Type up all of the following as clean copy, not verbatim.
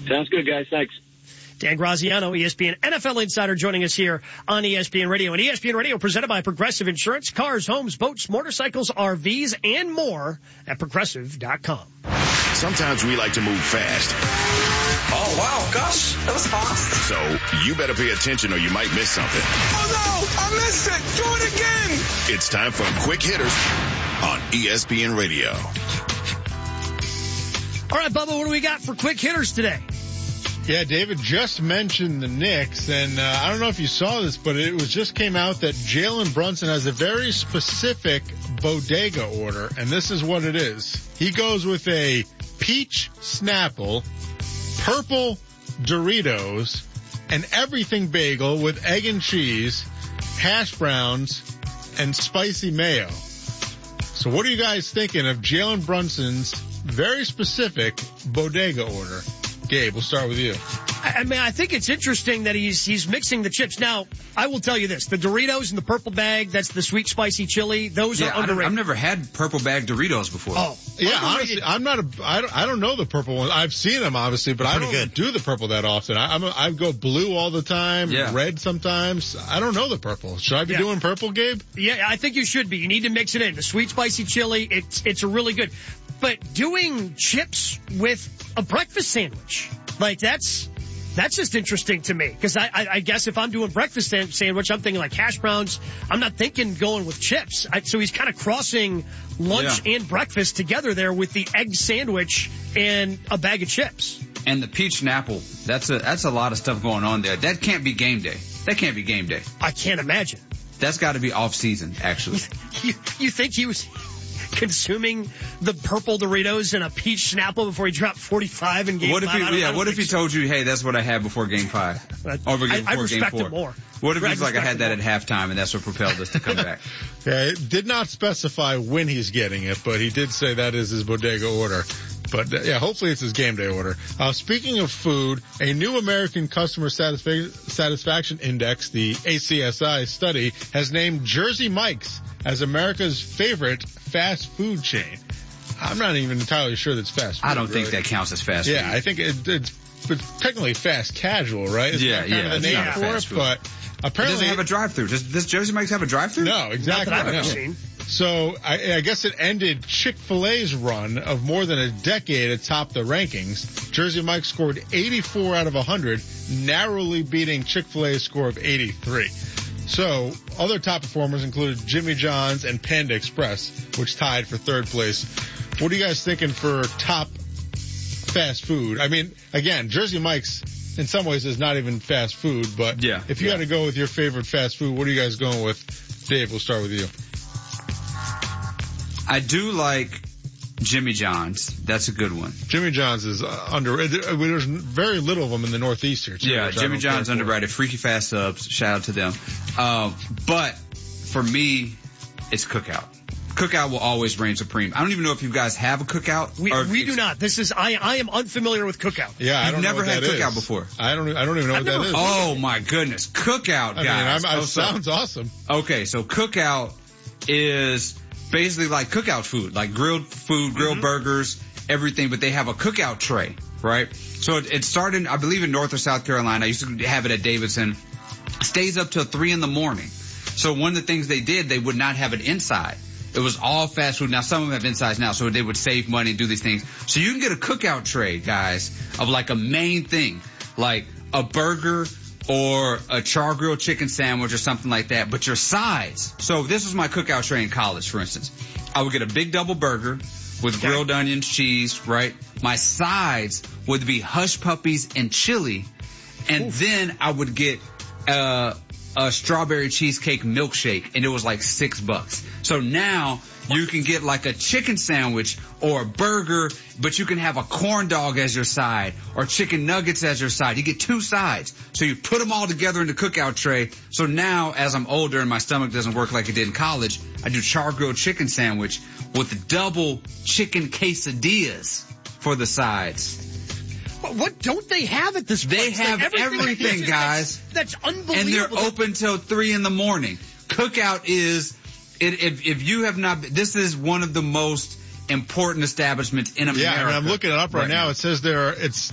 Sounds good, guys. Thanks. Dan Graziano, ESPN NFL Insider, joining us here on ESPN Radio. And ESPN Radio presented by Progressive Insurance. Cars, homes, boats, motorcycles, RVs, and more at Progressive.com. Sometimes we like to move fast. Oh, wow, gosh, that was fast. So you better pay attention or you might miss something. Oh, no, I missed it. Do it again. It's time for Quick Hitters on ESPN Radio. All right, Bubba, what do we got for Quick Hitters today? Yeah, David just mentioned the Knicks, and I don't know if you saw this, but it just came out that Jalen Brunson has a very specific bodega order, and this is what it is. He goes with a peach Snapple, purple Doritos, an everything bagel with egg and cheese, hash browns, and spicy mayo. So what are you guys thinking of Jalen Brunson's very specific bodega order? Gabe, we'll start with you. I mean, I think it's interesting that he's mixing the chips. Now, I will tell you this. The Doritos in the purple bag, that's the sweet spicy chili, those are underrated. I've never had purple bag Doritos before. Oh. Yeah, honestly, I don't know the purple one. I've seen them, obviously, but I don't do the purple that often. I go blue all the time, red sometimes. I don't know the purple. Should I be doing purple, Gabe? Yeah, I think you should be. You need to mix it in. The sweet spicy chili, it's a really good. But doing chips with a breakfast sandwich, like that's just interesting to me. Because I guess if I'm doing breakfast sandwich, I'm thinking like hash browns. I'm not thinking going with chips. So he's kind of crossing lunch and breakfast together there with the egg sandwich and a bag of chips. And the peach Snapple, that's a lot of stuff going on there. That can't be game day. That can't be game day. I can't imagine. That's got to be off season, actually. You think he was consuming the purple Doritos and a peach Snapple before he dropped 45 in Game 5? What if he told you, hey, that's what I had before Game 5? I respect him more. What if he's like, I had that at halftime and that's what propelled us to come back? Okay, did not specify when he's getting it, but he did say that is his bodega order. But, hopefully it's his game day order. Speaking of food, a new American Customer Satisfaction Index, the ACSI study, has named Jersey Mike's as America's favorite fast food chain. I'm not even entirely sure that's fast food. I don't think that counts as fast food. Yeah, I think it's technically fast casual, right? Isn't that kind of the name for it? But apparently it doesn't have a drive-through. Does Jersey Mike's have a drive-through? No, exactly. Not that I've ever seen. So I guess it ended Chick-fil-A's run of more than a decade atop the rankings. Jersey Mike's scored 84 out of 100, narrowly beating Chick-fil-A's score of 83. So other top performers included Jimmy John's and Panda Express, which tied for third place. What are you guys thinking for top fast food? I mean, again, Jersey Mike's in some ways is not even fast food, but if you had to go with your favorite fast food, what are you guys going with? Dave, we'll start with you. I do like Jimmy John's. That's a good one. Jimmy John's is underrated. There's very little of them in the Northeast here, too. Yeah, Jimmy John's underrated. Freaky Fast Subs. Shout out to them. But for me, it's Cookout. Cookout will always reign supreme. I don't even know if you guys have a Cookout. We do not. I am unfamiliar with Cookout. Yeah, I don't know never had Cookout before. I don't even know what that is. Oh my goodness, Cookout, guys! Sounds awesome. Okay, so Cookout is basically like cookout food, like grilled food, grilled burgers, everything, but they have a cookout tray, right? So it started, I believe, in North or South Carolina. I used to have it at Davidson. Stays up till 3 a.m. So one of the things they did, they would not have it inside. It was all fast food. Now, some of them have insides now, so they would save money and do these things. So you can get a cookout tray, guys, of like a main thing, like a burger or a char grilled chicken sandwich or something like that, but your sides. So this was my cookout tray in college, for instance. I would get a big double burger with grilled onions, cheese, right? My sides would be hush puppies and chili, and then I would get a strawberry cheesecake milkshake, and it was like $6. So now you can get like a chicken sandwich or a burger, but you can have a corn dog as your side or chicken nuggets as your side. You get 2 sides. So you put them all together in the cookout tray. So now as I'm older and my stomach doesn't work like it did in college, I do char grilled chicken sandwich with double chicken quesadillas for the sides. What don't they have at this place? They have everything, guys. That's unbelievable. And they're open till 3 a.m. Cookout is, if you have not, this is one of the most important establishments in America. Yeah, and I'm looking it up right now. now. It says there are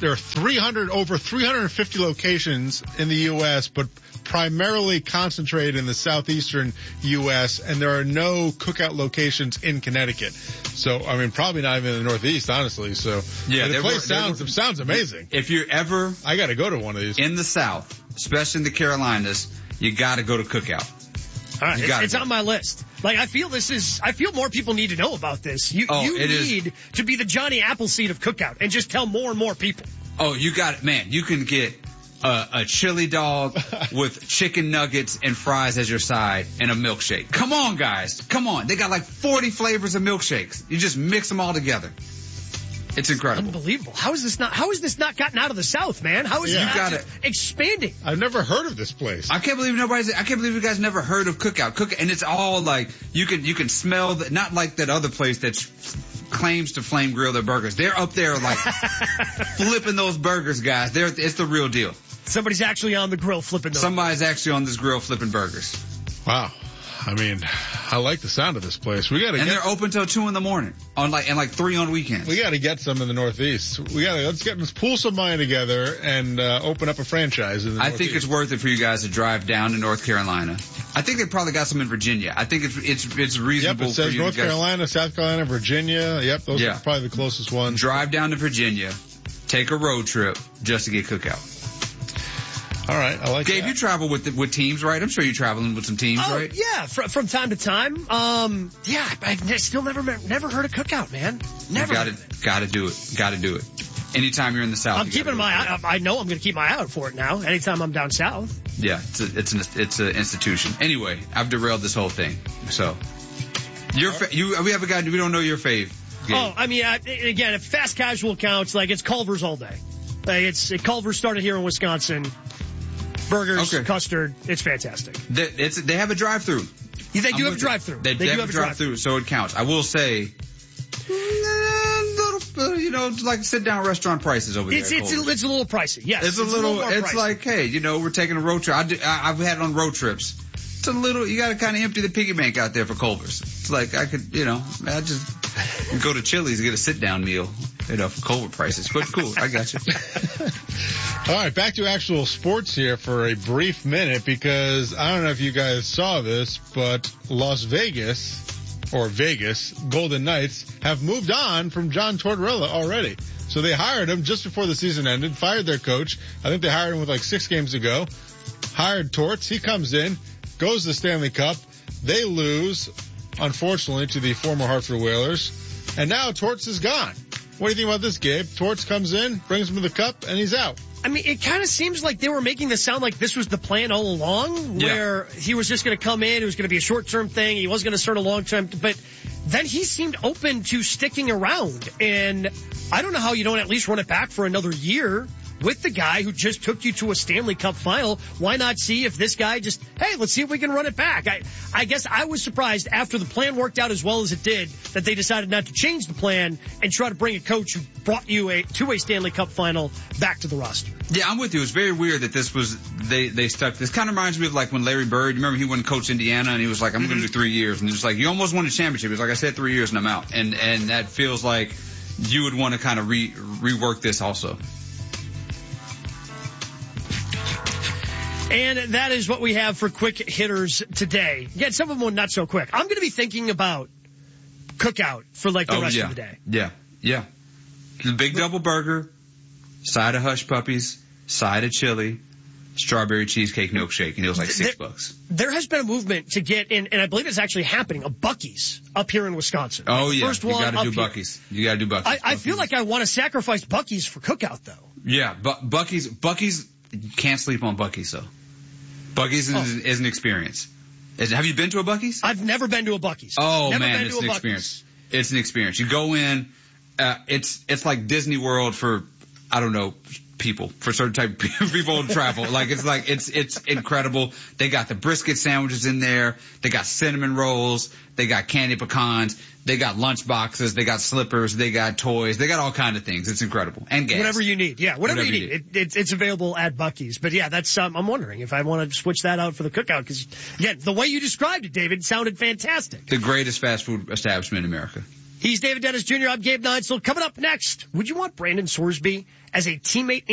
over 350 locations in the U.S., but primarily concentrated in the southeastern U.S., and there are no cookout locations in Connecticut. So, I mean, probably not even in the Northeast, honestly. So, Yeah, the place sounds amazing. If you're ever I got to go to one of these. in the South, especially in the Carolinas, you got to go to Cookout. All right, You gotta it's go. on my list. Like, I feel more people need to know about this. You it is. need to be the Johnny Appleseed of Cookout and just tell more and more people. Oh, you got it, man. You can get a chili dog with chicken nuggets and fries as your side and a milkshake. Come on, guys. Come on. They got like 40 flavors of milkshakes. You just mix them all together. It's incredible. Unbelievable. How is this not gotten out of the South, man? How is it Yeah. not You got just it. expanding? I've never heard of this place. I can't believe you guys never heard of Cookout. And it's all like, you can smell not like that other place that claims to flame grill their burgers. They're up there like flipping those burgers, guys. It's the real deal. Somebody's actually on the grill flipping those. Somebody's actually on this grill flipping burgers. Wow. I mean, I like the sound of this place. And they're open till 2 a.m. and like 3 on weekends. We got to get some in the Northeast. Let's pull some money together and open up a franchise in the I Northeast. think it's worth it for you guys to drive down to North Carolina. I think they probably got some in Virginia. I think it's reasonable Yep, it for says you North guys Carolina, South Carolina, Virginia. Yep, those Yeah. are probably the closest ones. drive down to Virginia, take a road trip just to get Cookout. All right, I like Dave, that. you travel with teams, right? I'm sure you're traveling with some teams, Oh, right? yeah, from time to time. Yeah, I've still never heard of Cookout, man. Never. Gotta do it. Anytime you're in the South. I'm you keeping gotta my go. eye. I know I'm going to keep my eye out for it now. Anytime I'm down south. Yeah, it's an institution. Anyway, I've derailed this whole thing. So, we have a guy. We don't know your fave. Gabe. Oh, I mean, again, if fast casual counts, like it's Culver's all day. Like Culver's started here in Wisconsin. Burgers, Okay. custard. It's fantastic. They have a drive-through. They do I'm have a with drive-through. They do have a drive-through, so it counts. I will say, like sit-down restaurant prices over there. It's a little pricey. Yes, It's a little. more It's pricey. like, hey, we're taking a road trip. I've had it on road trips. It's a little. You got to kind of empty the piggy bank out there for Culver's. It's like I could, I just go to Chili's and get a sit-down meal, for Culver prices. But cool, I got you. All right, back to actual sports here for a brief minute because I don't know if you guys saw this, but Las Vegas Golden Knights have moved on from John Tortorella already. So they hired him just before the season ended, fired their coach. I think they hired him with like 6 games ago. Hired Torts. He comes in, goes to the Stanley Cup. They lose, unfortunately, to the former Hartford Whalers. And now Torts is gone. What do you think about this, Gabe? Torts comes in, brings him to the cup, and he's out. I mean, it kind of seems like they were making this sound like this was the plan all along, where he was just going to come in, it was going to be a short-term thing, he wasn't going to start a long-term, but then he seemed open to sticking around, and I don't know how you don't at least run it back for another year with the guy who just took you to a Stanley Cup final. Why not see if this guy hey, let's see if we can run it back. I guess I was surprised after the plan worked out as well as it did that they decided not to change the plan and try to bring a coach who brought you to a Stanley Cup final back to the roster. Yeah, I'm with you. It's very weird that this was they stuck. This kind of reminds me of like when Larry Bird. Remember he went and coached Indiana and he was like, I'm going to do 3 years, and it's like you almost won a championship. He was like, I said 3 years and I'm out, and that feels like you would want to kind of rework this also. And that is what we have for quick hitters today. Again, some of them not so quick. I'm going to be thinking about Cookout for like the rest of the day. Yeah. The big double burger, side of hush puppies, side of chili, strawberry cheesecake milkshake, and it was like $6. There has been a movement to get in, and I believe it's actually happening, a Buc-ee's up here in Wisconsin. Oh yeah, First you one got to do up Buc-ee's. You got to do Buc-ee's. I feel like I want to sacrifice Buc-ee's for Cookout though. Yeah, but Buc-ee's, you can't sleep on Buc-ee's though. Buc-ee's is an experience. Have you been to a Buc-ee's? I've never been to a Buc-ee's. Oh never man, been it's to a an Buc-ee's. experience. It's an experience. You go in, it's like Disney World for, I don't know, people, for certain type of people who travel. It's incredible. They got the brisket sandwiches in there. They got cinnamon rolls. They got candy pecans. They got lunch boxes. They got slippers. They got toys. They got all kind of things. It's incredible. And gas. Whatever you need. Yeah, whatever you need. It's available at Buc-ee's. But yeah, that's, I'm wondering if I want to switch that out for the Cookout because, again, the way you described it, David, sounded fantastic. The greatest fast food establishment in America. He's David Dennis Jr. I'm Gabe Nine. So coming up next, would you want Brandon Sorsby as a teammate